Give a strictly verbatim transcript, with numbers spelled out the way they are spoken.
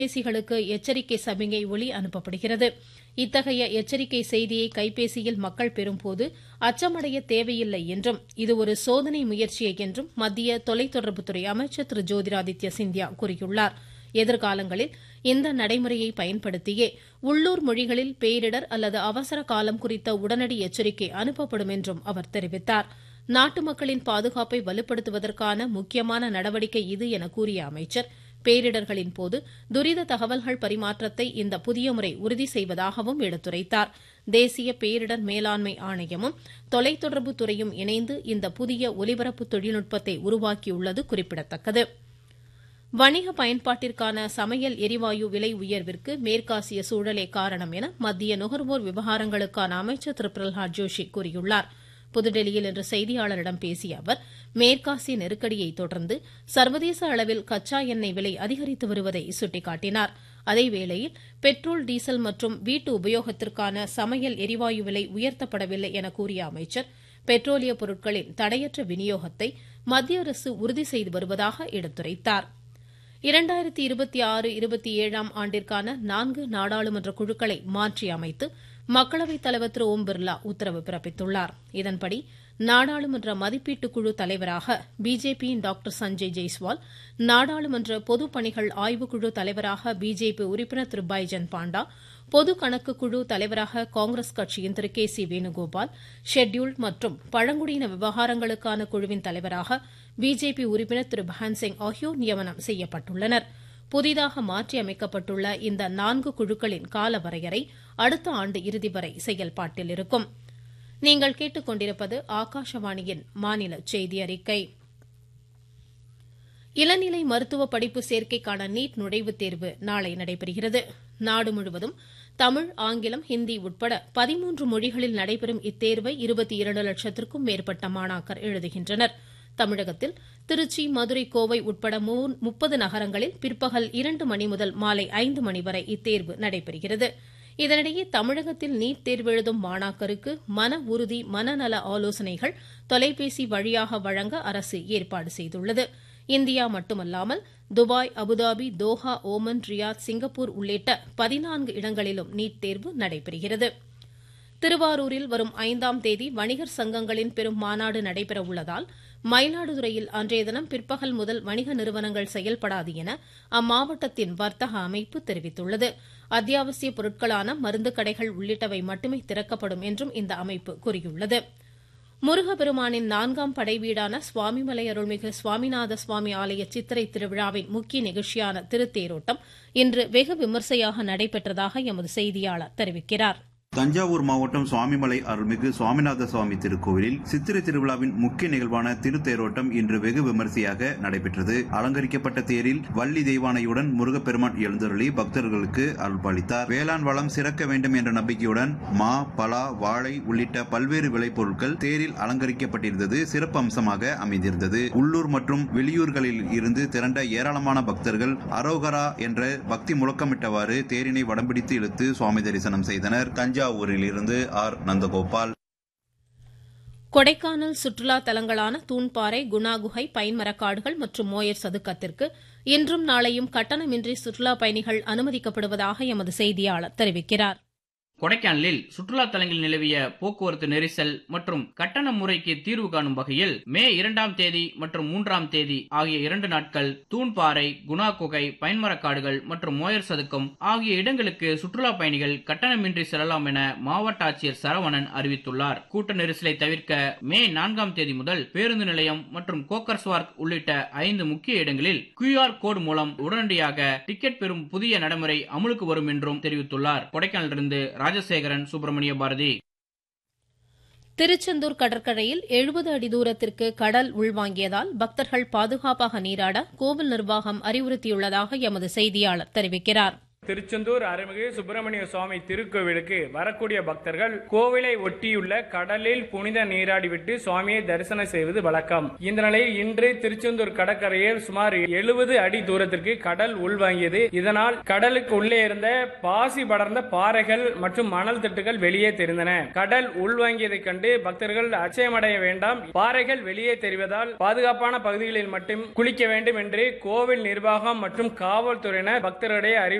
கைபேசிகளுக்கு எச்சரிக்கை சமிகை ஒலி அனுப்பப்படுகிறது. இத்தகைய எச்சரிக்கை செய்தியை கைபேசியில் மக்கள் பெறும்போது அச்சமடைய தேவையில்லை என்றும் இது ஒரு சோதனை முயற்சியே என்றும் மத்திய தொலைத்தொடர்புத்துறை அமைச்சர் திரு ஜோதிராதித்ய சிந்தியா கூறியுள்ளார். எதிர்காலங்களில் இந்த நடைமுறையை பயன்படுத்தியே உள்ளூர் மொழிகளில் பேரிடர் அல்லது அவசர காலம் குறித்த உடனடி எச்சரிக்கை அனுப்பப்படும் என்றும் அவர் தெரிவித்தார். நாட்டு மக்களின் பாதுகாப்பை வலுப்படுத்துவதற்கான முக்கியமான நடவடிக்கை இது என கூறிய அமைச்சர், பேரிடர்களின் போது துரித தகவல்கள் பரிமாற்றத்தை இந்த புதிய முறை உறுதி செய்வதாகவும் எடுத்துரைத்தார். தேசிய பேரிடர் மேலாண்மை ஆணையமும் தொலைத்தொடர்பு துறையும் இணைந்து இந்த புதிய ஒலிபரப்பு தொழில்நுட்பத்தை உருவாக்கியுள்ளது குறிப்பிடத்தக்கது. வணிக பயன்பாட்டிற்கான சமையல் எரிவாயு விலை உயர்விற்கு மேற்காசிய சூழலே காரணம் என மத்திய நுகர்வோர் விவகாரங்களுக்கான அமைச்சர் திரு பிரல்ஹாத் ஜோஷி கூறியுள்ளார். புதுடெல்லியில் இன்று செய்தியாளரிடம் பேசிய அவர், மேற்காசிய நெருக்கடியை தொடர்ந்து சர்வதேச அளவில் கச்சா எண்ணெய் விலை அதிகரித்து வருவதை சுட்டிக்காட்டினார். அதேவேளையில் பெட்ரோல், டீசல் மற்றும் வீட்டு உபயோகத்திற்கான சமையல் எரிவாயு விலை உயர்த்தப்படவில்லை என கூறிய அமைச்சர், பெட்ரோலிய பொருட்களின் தடையற்ற விநியோகத்தை மத்திய அரசு உறுதி செய்து வருவதாக எடுத்துரைத்தார். இரண்டாயிரத்தி இருபத்தி ஆறு இருபத்தி ஏழாம் ஆண்டிற்கான நான்கு நாடாளுமன்ற குழுக்களை மாற்றி அமைத்து மக்களவைத் தலைவர் திரு ஓம் பிர்லா உத்தரவு பிறப்பித்துள்ளார். இதன்படி நாடாளுமன்ற மதிப்பீட்டுக் குழு தலைவராக பிஜேபியின் டாக்டர் சஞ்சய் ஜெய்ஸ்வால், நாடாளுமன்ற பொதுப்பணிகள் ஆய்வுக்குழு தலைவராக பிஜேபி உறுப்பினர் திரு பைஜன் பாண்டா, பொது கணக்கு குழு தலைவராக காங்கிரஸ் கட்சியின் திரு கே சி வேணுகோபால், ஷெட்யூல்ட் மற்றும் பழங்குடியின விவகாரங்களுக்கான குழுவின் தலைவராக பிஜேபி உறுப்பினர் திரு பஹன்சிங் ஆகியோர் நியமனம் செய்யப்பட்டுள்ளனர். புதிதாக மாற்றியமைக்கப்பட்டுள்ள இந்த நான்கு குழுக்களின் கால வரையறை அடுத்த ஆண்டு இறுதி வரை செயல்பாட்டில் இருக்கும். நீங்கள் கேட்டுக்கொண்டிருப்பது ஆகாஷவாணியின் மாநில செய்தி அறிக்கை. இளநிலை மருத்துவ படிப்பு சேர்க்கைக்கான நீட் நுழைவுத் தேர்வு நாளை நடைபெறுகிறது. நாடு முழுவதும் தமிழ், ஆங்கிலம், ஹிந்தி உட்பட பதிமூன்று மொழிகளில் நடைபெறும் இத்தேர்வை இருபத்தி இரண்டு லட்சத்திற்கும் மேற்பட்ட மாணாக்கர் எழுதுகின்றனர். தமிழகத்தில் திருச்சி, மதுரை, கோவை உட்பட முப்பது நகரங்களில் பிற்பகல் இரண்டு மணி முதல் மாலை ஐந்து மணி வரை இத்தேர்வு நடைபெறுகிறது. இதனிடையே தமிழகத்தில் நீட் தேர்வு எழுதும் மாணாக்கருக்கு மன உறுதி, மனநல ஆலோசனைகள் தொலைபேசி வழியாக வழங்க அரசு ஏற்பாடு செய்துள்ளது. இந்தியா மட்டுமல்லாமல் Dubai, Abu Dhabi, Doha, Oman, Riyadh, Singapore உள்ளிட்ட பதினான்கு இடங்களிலும் நீட் தேர்வு நடைபெறுகிறது. திருவாரூரில் வரும் ஐந்தாம் தேதி வணிகர் சங்கங்களின் பெரும் மாநாடு நடைபெற உள்ளதால் மயிலாடுதுறையில் அன்றைய தினம் பிற்பகல் முதல் வணிக நிறுவனங்கள் செயல்படாது என அம்மாவட்டத்தின் வர்த்தக அமைப்பு தெரிவித்துள்ளது. அத்தியாவசிய பொருட்களான மருந்து கடைகள் உள்ளிட்டவை மட்டுமே திறக்கப்படும் என்றும் இந்த அமைப்பு கூறியுள்ளது. முருகப்பெருமானின் நான்காம் படை வீடான சுவாமிமலை அருள்மிகு சுவாமிநாத சுவாமி ஆலய சித்திரை திருவிழாவின் முக்கிய நிகழ்ச்சியான திருத்தேரோட்டம் இன்று வெகு விமர்சையாக நடைபெற்றதாக எமது செய்தியாளர் தெரிவிக்கிறார். தஞ்சாவூர் மாவட்டம் சுவாமிமலை அருள்மிகு சுவாமிநாத சுவாமி திருக்கோவிலில் சித்திரை திருவிழாவின் முக்கிய நிகழ்வான திருத்தேரோட்டம் இன்று வெகு விமரிசையாக நடைபெற்றது. அலங்கரிக்கப்பட்ட தேரில் வள்ளி தெய்வானையுடன் முருகப்பெருமான் எழுந்தருளி பக்தர்களுக்கு அருள்பாலித்தார். வேளாண் வளம் சிறக்க வேண்டும் என்ற நம்பிக்கையுடன் மா, பலா, வாழை உள்ளிட்ட பல்வேறு விளைபொருட்கள் தேரில் அலங்கரிக்கப்பட்டிருந்தது சிறப்பு அம்சமாக அமைந்திருந்தது. உள்ளூர் மற்றும் வெளியூர்களில் இருந்து திரண்ட ஏராளமான பக்தர்கள் அரோகரா என்ற பக்தி முழக்கமிட்டவாறு தேரினை வடம்பிடித்து இழுத்து சுவாமி தரிசனம் செய்தனர். தஞ்சாவூரில் இருந்து ஆர் நந்தகோபால். கொடைக்கானல் சுற்றுலா தலங்களான தூண்பாறை, குணா குகை, பைன்மரக்காடுகள் மற்றும் மோயர் சதுக்கத்திற்கு இன்றும் நாளையும் கட்டணமின்றி சுற்றுலா பயணிகள் அனுமதிக்கப்படுவதாக எமது செய்தியாளர் தெரிவிக்கிறார். கொடைக்கானலில் சுற்றுலா தலங்களில் நிலவிய போக்குவரத்து நெரிசல் மற்றும் கட்டண முறைக்கு தீர்வு காணும் வகையில் மே இரண்டாம் தேதி மற்றும் மூன்றாம் தேதி ஆகிய இரண்டு நாட்கள் தூண்பாறை, குணா குகை, பைன்மரக்காடுகள் மற்றும் மோயர் சதுக்கம் ஆகிய இடங்களுக்கு சுற்றுலா பயணிகள் கட்டணமின்றி செல்லலாம் என மாவட்ட ஆட்சியர் சரவணன் அறிவித்துள்ளார். கூட்ட நெரிசலை தவிர்க்க மே நான்காம் தேதி முதல் பேருந்து நிலையம் மற்றும் கோக்கர்ஸ்வார்க் உள்ளிட்ட ஐந்து முக்கிய இடங்களில் கியூஆர் கோடு மூலம் உடனடியாக டிக்கெட் பெறும் புதிய நடைமுறை அமலுக்கு வரும் என்றும் தெரிவித்துள்ளார். கொடைக்கானலிருந்து ராஜசேகரன், சுப்பிரமணிய பாரதி. திருச்செந்தூர் கடற்கரையில் எழுபது அடி தூரத்திற்கு கடல் உள்வாங்கியதால் பக்தர்கள் பாதுகாப்பாக நீராட கோவில் நிர்வாகம் அறிவுறுத்தியுள்ளதாக எமது செய்தியாளர் தெரிவிக்கிறார். திருச்செந்தூர் அருள்மிகு சுப்பிரமணிய சுவாமி திருக்கோவிலுக்கு வரக்கூடிய பக்தர்கள் கோவிலை ஒட்டியுள்ள கடலில் புனித நீராடிவிட்டு சுவாமியை தரிசனம் செய்வது வழக்கம். இந்த நிலையில் இன்று திருச்செந்தூர் கடற்கரையில் சுமார் எழுபது அடி தூரத்திற்கு கடல் உள்வாங்கியது. இதனால் கடலுக்கு உள்ளே இருந்த பாசி படர்ந்த பாறைகள் மற்றும் மணல் திட்டுகள் வெளியே தெரிந்தன. கடல் உள்வாங்கியதைக் கண்டு பக்தர்கள் அச்சயமடைய வேண்டாம், பாறைகள் வெளியே தெரிவதால் பாதுகாப்பான பகுதிகளில் மட்டும் குளிக்க வேண்டும் என்று கோவில் நிர்வாகம் மற்றும் காவல்துறையினர் பக்தர்களிடையே அறிவு